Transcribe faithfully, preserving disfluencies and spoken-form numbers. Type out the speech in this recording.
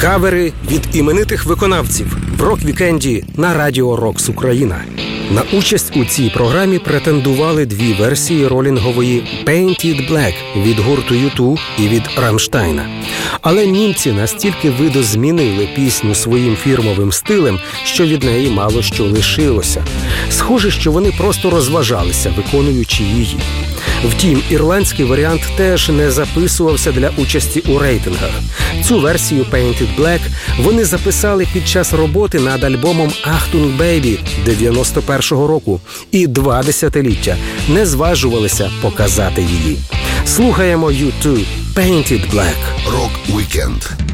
Кавери від іменитих виконавців в рок-вікенді на Радіо Рокс Україна. На участь у цій програмі претендували дві версії ролінгової «Painted Black» від гурту ю ту і від Рамштайна. Але німці настільки видозмінили пісню своїм фірмовим стилем, що від неї мало що лишилося. Схоже, що вони просто розважалися, виконуючи її. Втім, ірландський варіант теж не записувався для участі у рейтингах. Цю версію «Painted Black» вони записали під час роботи над альбомом «Achtung Baby» дев'яносто першого року і два десятиліття не зважувалися показати її. Слухаємо ю ту «Painted Black». Рок-вікенд.